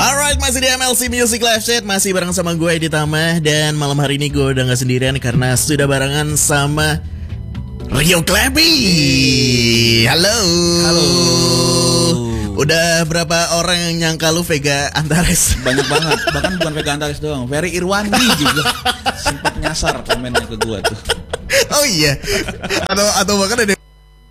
Alright, masih di MLC Music Live Chat. Masih bareng sama gue Edi Tamah. Dan malam hari ini gue udah gak sendirian karena sudah barengan sama Rio Klebi. Halo. Halo. Udah berapa orang yang nyangka lu Vega Antares? Banyak banget. Bahkan bukan Vega Antares doang, Ferry Irwandi juga sempat nyasar komennya ke gue tuh. Oh iya. Atau bahkan ada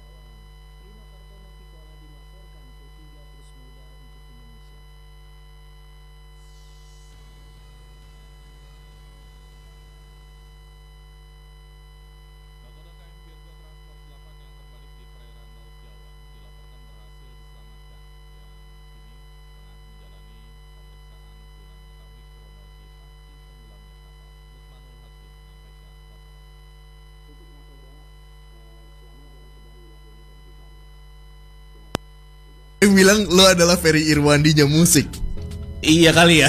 yang bilang lu adalah Ferry Irwandinya musik. Iya kali ya.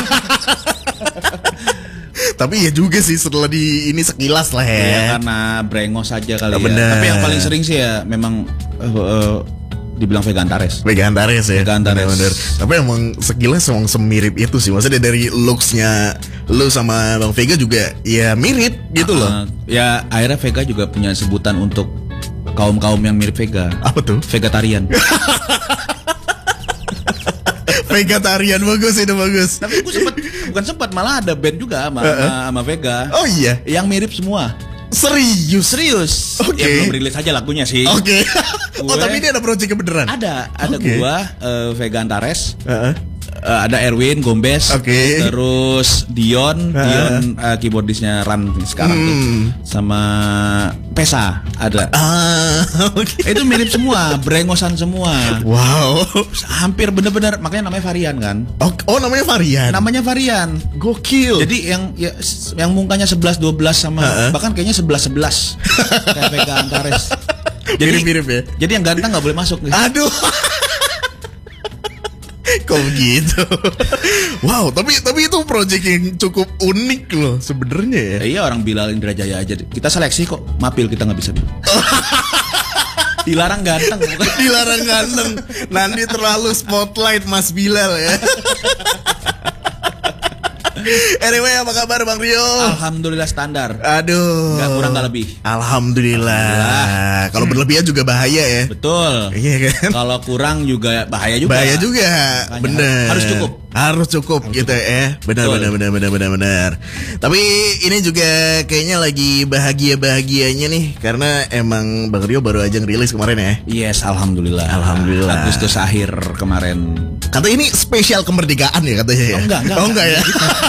Tapi ya juga sih setelah di ini sekilas lah ya. Ya karena brengos aja kali ya. Bener. Tapi yang paling sering sih ya memang dibilang Vega Antares. Vega Antares ya. Vega Antares. Bener. Tapi emang sekilas emang semirip itu sih. Maksudnya dari looksnya lu sama Bang Vega juga ya mirip gitu loh. Ya akhirnya Vega juga punya sebutan untuk kaum-kaum yang mirip Vega. Apa tuh? Vegetarian. Vegetarian, bagus itu, bagus. Tapi gue bukan sempat malah ada band juga sama Vega. Oh iya, yang mirip semua. Serius. Oke. Ya belum rilis aja lagunya sih. Oke. Oh tapi ini ada project beneran. Ada Okay. gua Vega Antares. Ada Erwin Gombes, terus Dion keyboardisnya Ran sekarang tuh, sama Pesa ada. Okay. Itu mirip semua, brengosan semua. Wow. Hampir bener-bener, makanya namanya varian kan. Oh namanya varian. Namanya varian. Gokil. Jadi yang mukanya 11-12 sama bahkan kayaknya 11-11 kayak Vega Antares. Jadi mirip ya. Jadi yang ganteng nggak boleh masuk nih. Aduh. Kok gitu? Wow, tapi itu project yang cukup unik loh sebenarnya ya. Iya, orang Bilal Indrajaya aja. Kita seleksi kok, mapil kita nggak bisa. Dilarang ganteng. Dilarang ganteng. Nanti terlalu spotlight Mas Bilal ya. Anyway, apa kabar Bang Rio? Alhamdulillah standar. Aduh. Gak kurang gak lebih. Alhamdulillah. Kalau berlebihan juga bahaya ya. Betul. Iya kan? Kalau kurang juga bahaya juga. Bahaya juga. Bener. Harus cukup. Harus cukup gitu ya. Benar. Tapi ini juga kayaknya lagi bahagia-bahagianya nih karena emang Bang Rio baru aja ngerilis kemarin ya. Yes, alhamdulillah. Agustus akhir kemarin. Kata ini spesial kemerdekaan ya katanya ya. Enggak ya.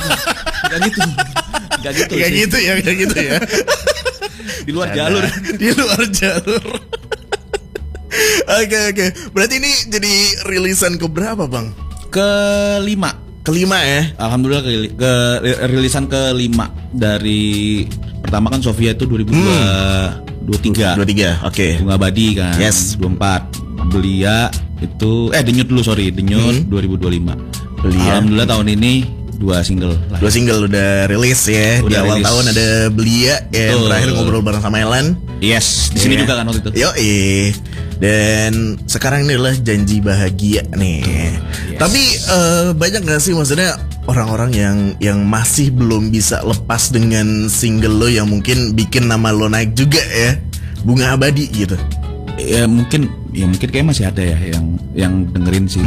Enggak gitu ya. Di luar jalur. Oke. Berarti ini jadi rilisan keberapa Bang? Kelima ya. Alhamdulillah rilisan kelima dari pertama kan Sofia itu 2023. Oke. Bunga Abadi kan. Yes. 24. Belia itu Denyut 2025. Belia. Alhamdulillah tahun ini 2 single lah. 2 single udah rilis ya. Di awal tahun ada Belia ya. Terakhir ngobrol bareng sama Elan. Yes, di sini juga kan waktu itu. Yoi. Dan sekarang ini adalah Janji Bahagia nih. Yes. Tapi banyak gak sih maksudnya orang-orang yang masih belum bisa lepas dengan single lo yang mungkin bikin nama lo naik juga ya, Bunga Abadi gitu. Ya mungkin kayak masih ada ya yang dengerin sih.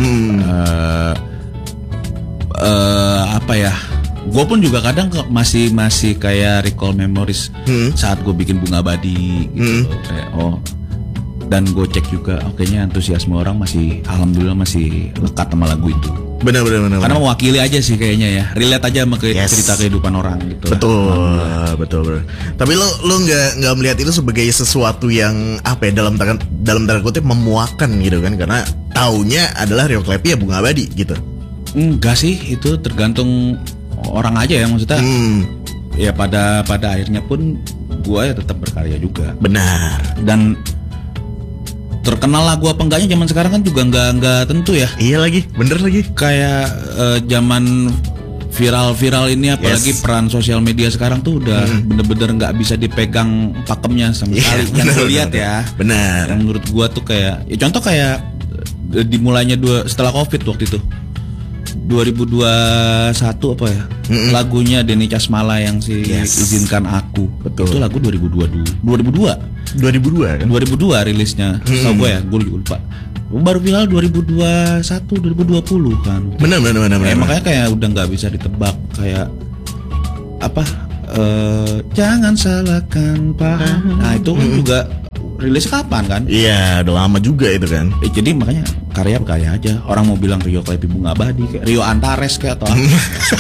Apa ya? Gue pun juga kadang masih kayak recall memories saat gue bikin Bunga Abadi gitu. Kayak dan gue cek juga, kayaknya antusiasme orang masih, alhamdulillah masih lekat sama lagu itu. Benar. Karena mewakili aja sih kayaknya ya, relate aja sama cerita kehidupan orang gitu. Betul. Tapi lo nggak melihat itu sebagai sesuatu yang apa ya, dalam tanda kutip memuakan gitu kan? Karena taunya adalah Rio Klebi ya Bunga Abadi gitu. Enggak sih, itu tergantung orang aja ya maksudnya. Ya pada akhirnya pun gue ya tetap berkarya juga. Benar. Dan terkenal lagu apa enggaknya zaman sekarang kan juga nggak tentu ya. Iya lagi, bener lagi. Kayak zaman viral ini apalagi peran sosial media sekarang tuh udah bener-bener nggak bisa dipegang pakemnya sama sekali. Yang gue lihat ya. Benar. Yang menurut gue tuh kayak, ya contoh kayak dimulainya setelah COVID waktu itu. 2021 apa ya? Lagunya Denny Casmala yang Izinkan Aku. Betul. Itu lagu 2002 kan? 2002 rilisnya. Tahu gue ya, gue lupa. Baru viral 2021, 2020 kan. Benar. Makanya kayak udah nggak bisa ditebak kayak apa? Jangan salahkan paham. Nah itu kan juga rilis kapan kan? Iya, udah lama juga itu kan. Jadi makanya karya aja. Orang mau bilang Rio Klepi Bunga Abadi, kayak Rio Antares kayak atau apa.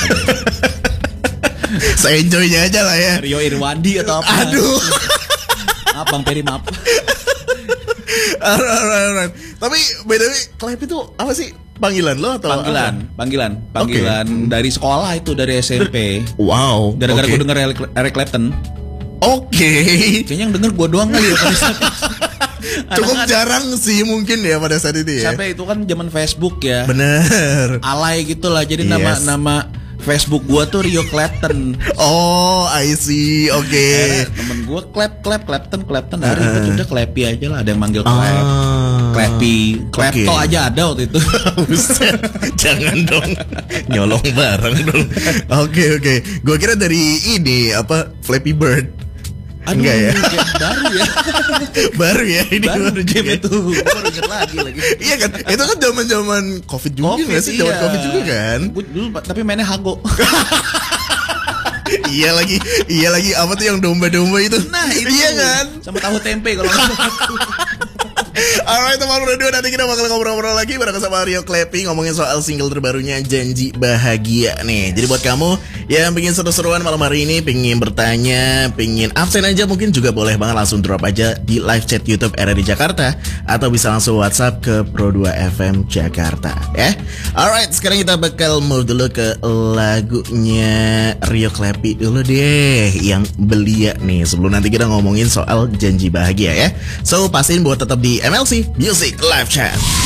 Saya enjoy-nya aja lah ya. Rio Irwandi atau apa. Aduh. Maaf Bang Peri, maaf. Alright. Tapi btw Klepi itu apa sih? Panggilan lo atau Panggilan dari sekolah itu, dari SMP. Wow. Gara-gara gue denger Eric Clapton. Kayaknya yang denger gue doang kali ya. Cukup jarang sih mungkin ya pada saat itu ya. Sampai itu kan zaman Facebook ya. Bener. Alay gitu lah. Jadi nama Facebook gua tuh Rio Clapton. Oh, I see. Oke. Temen gua Clapton dari itu udah Klepi aja lah. Ada yang manggil Klepi. Klepto aja ada waktu itu. Buset. Jangan dong. Nyolong barang dong. Oke. Gua kira dari ini apa Flappy Bird. Aduh, enggak ya? Baru ya ini baru game itu. Baru inget lagi. Iya kan? Itu kan zaman Covid juga nggak sih? Zaman Covid juga kan? Dulu tapi mainnya Hago. Iya lagi apa tuh yang domba-domba itu? Nah, itu. Iya kan? Sama tahu tempe kalau Alright teman radio, nanti kita bakal ngobrol-ngobrol lagi bareng sama Rio Klepi ngomongin soal single terbarunya Janji Bahagia nih. Jadi buat kamu yang pengen seru-seruan malam hari ini, pengen bertanya, pengen absen aja, mungkin juga boleh banget langsung drop aja di live chat YouTube RRI Jakarta atau bisa langsung WhatsApp ke Pro2 FM Jakarta ya. Alright, sekarang kita bakal move dulu ke lagunya Rio Klepi dulu deh yang Belia nih, sebelum nanti kita ngomongin soal Janji Bahagia ya. So pastiin buat tetap di MLC Music Live Chat.